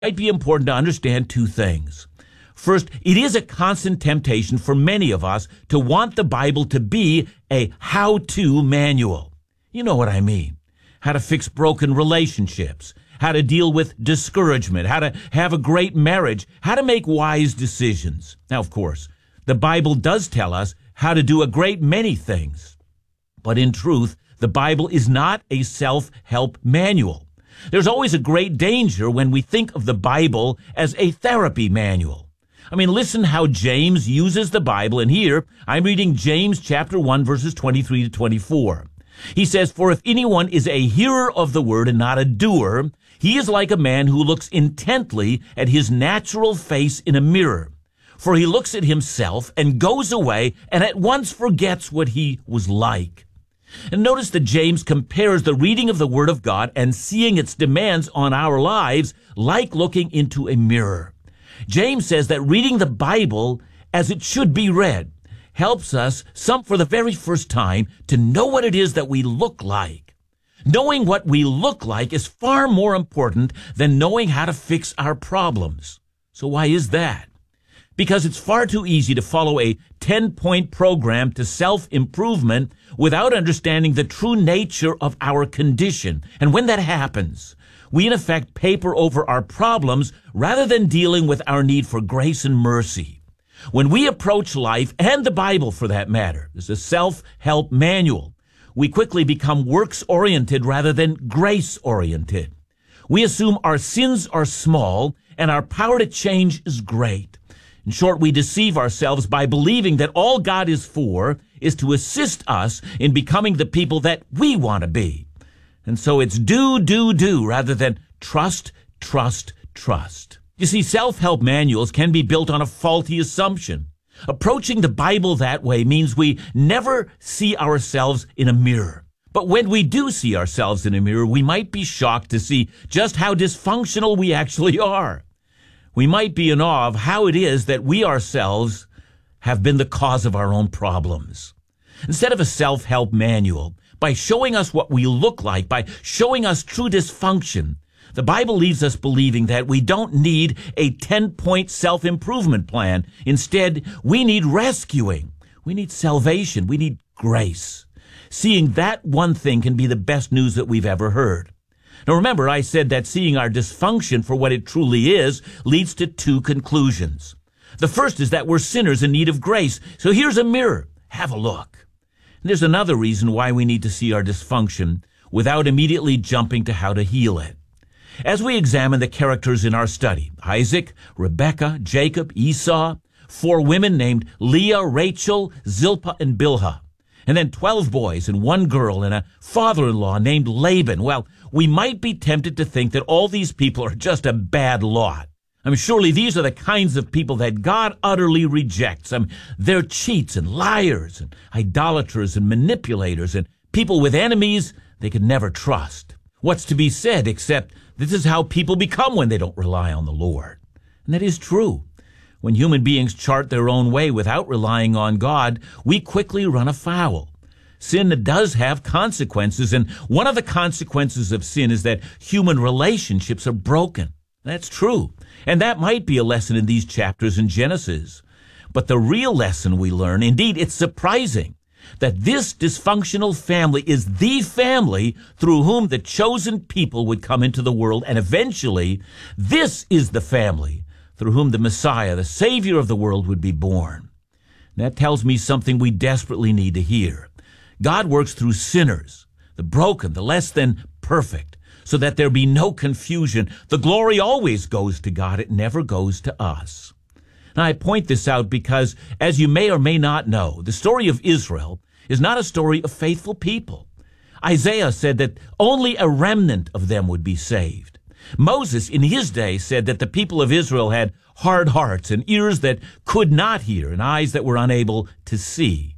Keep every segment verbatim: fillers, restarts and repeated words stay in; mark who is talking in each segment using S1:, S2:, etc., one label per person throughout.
S1: might be important to understand two things. First, it is a constant temptation for many of us to want the Bible to be a how-to manual. You know what I mean. How to fix broken relationships, how to deal with discouragement, how to have a great marriage, how to make wise decisions. Now, of course, the Bible does tell us how to do a great many things. But in truth, the Bible is not a self-help manual. There's always a great danger when we think of the Bible as a therapy manual. I mean, listen how James uses the Bible, and here I'm reading James chapter one, verses twenty-three to twenty-four. He says, "For if anyone is a hearer of the word and not a doer, he is like a man who looks intently at his natural face in a mirror. For he looks at himself and goes away and at once forgets what he was like." And notice that James compares the reading of the Word of God and seeing its demands on our lives like looking into a mirror. James says that reading the Bible as it should be read helps us, some for the very first time, to know what it is that we look like. Knowing what we look like is far more important than knowing how to fix our problems. So why is that? Because it's far too easy to follow a ten-point program to self-improvement without understanding the true nature of our condition. And when that happens, we in effect paper over our problems rather than dealing with our need for grace and mercy. When we approach life, and the Bible for that matter, as a self-help manual, we quickly become works-oriented rather than grace-oriented. We assume our sins are small and our power to change is great. In short, we deceive ourselves by believing that all God is for is to assist us in becoming the people that we want to be. And so it's do, do, do rather than trust, trust, trust. You see, self-help manuals can be built on a faulty assumption. Approaching the Bible that way means we never see ourselves in a mirror. But when we do see ourselves in a mirror, we might be shocked to see just how dysfunctional we actually are. We might be in awe of how it is that we ourselves have been the cause of our own problems. Instead of a self-help manual, by showing us what we look like, by showing us true dysfunction, the Bible leaves us believing that we don't need a ten-point self-improvement plan. Instead, we need rescuing. We need salvation. We need grace. Seeing that one thing can be the best news that we've ever heard. Now remember, I said that seeing our dysfunction for what it truly is leads to two conclusions. The first is that we're sinners in need of grace. So here's a mirror. Have a look. And there's another reason why we need to see our dysfunction without immediately jumping to how to heal it. As we examine the characters in our study, Isaac, Rebekah, Jacob, Esau, four women named Leah, Rachel, Zilpah, and Bilhah, and then twelve boys and one girl and a father-in-law named Laban. Well, we might be tempted to think that all these people are just a bad lot. I mean, surely these are the kinds of people that God utterly rejects. I mean, they're cheats and liars and idolaters and manipulators and people with enemies they could never trust. What's to be said except this is how people become when they don't rely on the Lord. And that is true. When human beings chart their own way without relying on God, we quickly run afoul. Sin does have consequences, and one of the consequences of sin is that human relationships are broken. That's true, and that might be a lesson in these chapters in Genesis. But the real lesson we learn, indeed, it's surprising, that this dysfunctional family is the family through whom the chosen people would come into the world, and eventually, this is the family through whom the Messiah, the Savior of the world, would be born. That tells me something we desperately need to hear. God works through sinners, the broken, the less than perfect, so that there be no confusion. The glory always goes to God. It never goes to us. Now, I point this out because, as you may or may not know, the story of Israel is not a story of faithful people. Isaiah said that only a remnant of them would be saved. Moses, in his day, said that the people of Israel had hard hearts and ears that could not hear and eyes that were unable to see.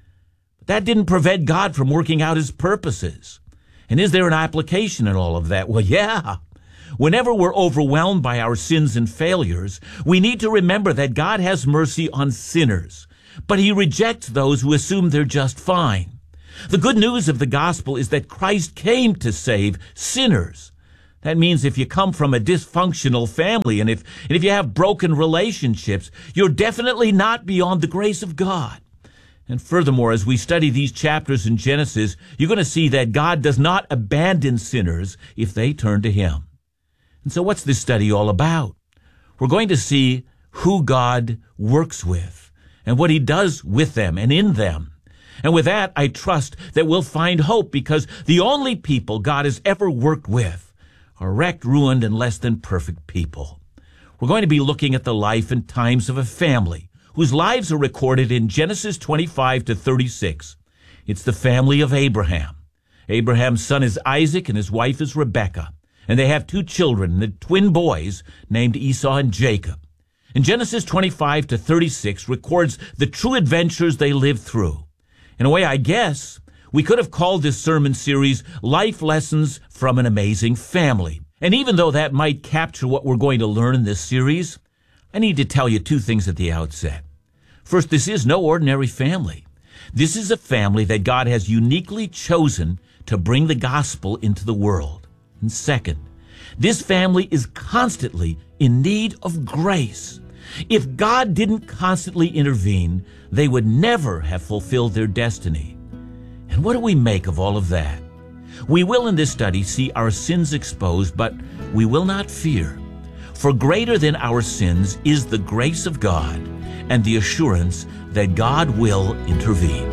S1: But that didn't prevent God from working out his purposes. And is there an application in all of that? Well, yeah. Whenever we're overwhelmed by our sins and failures, we need to remember that God has mercy on sinners, but he rejects those who assume they're just fine. The good news of the gospel is that Christ came to save sinners. That means if you come from a dysfunctional family and if, and if you have broken relationships, you're definitely not beyond the grace of God. And furthermore, as we study these chapters in Genesis, you're going to see that God does not abandon sinners if they turn to Him. And so what's this study all about? We're going to see who God works with and what He does with them and in them. And with that, I trust that we'll find hope, because the only people God has ever worked with are wrecked, ruined, and less than perfect people. We're going to be looking at the life and times of a family whose lives are recorded in Genesis twenty-five to thirty-six. It's the family of Abraham. Abraham's son is Isaac and his wife is Rebekah. And they have two children, the twin boys named Esau and Jacob. And Genesis twenty-five to thirty-six records the true adventures they lived through. In a way, I guess, we could have called this sermon series Life Lessons from an Amazing Family. And even though that might capture what we're going to learn in this series, I need to tell you two things at the outset. First, this is no ordinary family. This is a family that God has uniquely chosen to bring the gospel into the world. And second, this family is constantly in need of grace. If God didn't constantly intervene, they would never have fulfilled their destiny. And what do we make of all of that? We will in this study see our sins exposed, but we will not fear. For greater than our sins is the grace of God and the assurance that God will intervene.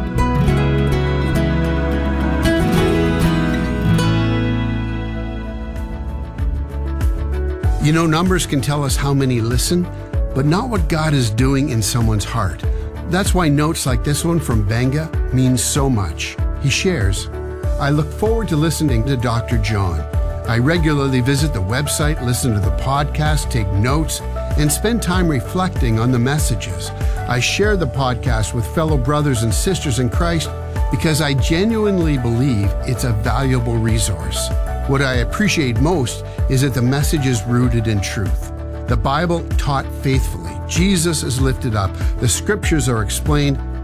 S2: You know, numbers can tell us how many listen, but not what God is doing in someone's heart. That's why notes like this one from Benga means so much. He shares, I look forward to listening to Doctor John. I regularly visit the website, listen to the podcast, take notes, and spend time reflecting on the messages. I share the podcast with fellow brothers and sisters in Christ because I genuinely believe it's a valuable resource. What I appreciate most is that the message is rooted in truth. The Bible taught faithfully. Jesus is lifted up. The scriptures are explained,